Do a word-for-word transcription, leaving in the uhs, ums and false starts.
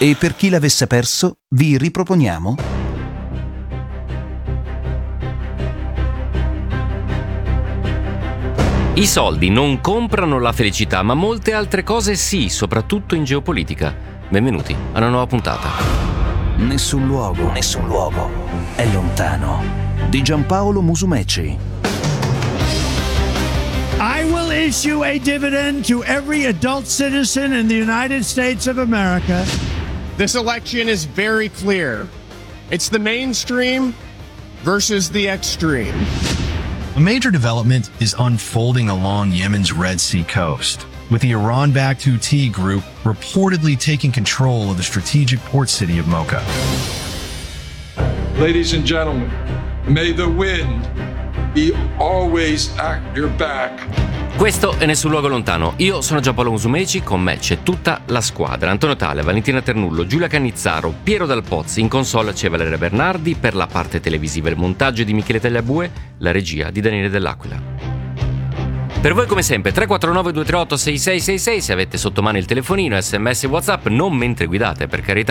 E per chi l'avesse perso, vi riproponiamo I soldi non comprano la felicità, ma molte altre cose sì, soprattutto in geopolitica. Benvenuti a una nuova puntata. Nessun luogo, nessun luogo è lontano di Giampaolo Musumeci. I will issue a dividend to every adult citizen in the United States of America. This election is very clear. It's the mainstream versus the extreme. A major development is unfolding along Yemen's Red Sea coast, with the Iran-backed Houthi group reportedly taking control of the strategic port city of Mocha. Ladies and gentlemen, may the wind be always at your back. Questo è Nessun Luogo Lontano. Io sono Giampaolo Musumeci, con me c'è tutta la squadra. Antonio Tale, Valentina Ternullo, Giulia Cannizzaro, Piero Dal Pozzi, in console c'è Valeria Bernardi, per la parte televisiva il montaggio di Michele Tagliabue, la regia di Daniele Dell'Aquila. Per voi come sempre tre quattro nove due tre otto sei sei sei sei, se avete sotto mano il telefonino, sms e WhatsApp, non mentre guidate per carità.